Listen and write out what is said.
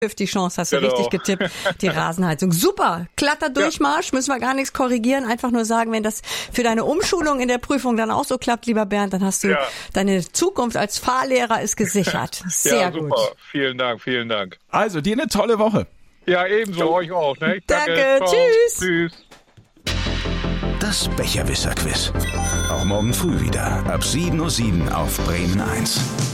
50 Chance, hast du richtig getippt. Die Rasenheizung. Super, glatter Durchmarsch, müssen wir gar nichts korrigieren. Einfach nur sagen, wenn das für deine Umschulung in der Prüfung dann auch so klappt, lieber Bernd, dann hast du deine Zukunft als Fahrlehrer ist gesichert. Sehr gut. Super. Vielen Dank, vielen Dank. Also, dir eine tolle Woche. Ja, ebenso, euch auch. Ne? Danke, tschüss. Tschüss. Das Becherwisser-Quiz. Auch morgen früh wieder ab 7:07 Uhr auf Bremen 1.